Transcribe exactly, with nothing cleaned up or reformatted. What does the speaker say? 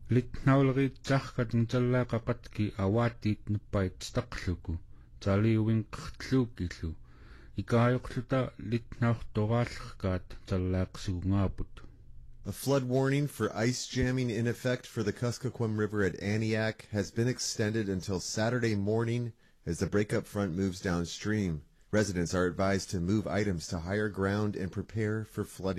Litnaulriitsarkat nutallaaqaqatki awaatiit nuppait staqluku taliuinqertluukillu ikaayuqluta litnaurtoraallerkaat tallaaqsugungaaput. A flood warning for ice jamming in effect for the Kuskokwim River at Aniak has been extended until Saturday morning as the breakup front moves downstream. Residents are advised to move items to higher ground and prepare for flooding.